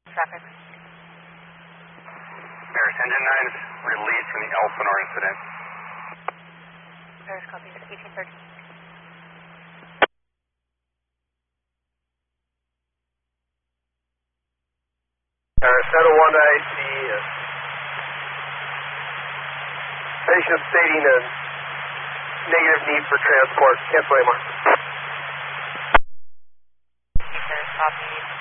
Traffic. Paris Engine 9 is released from the Elsinore incident. Paris copies 1830. Paris, Center 1 to IC. Patient stating a negative need for transport. Cancel AMR. Paris copies.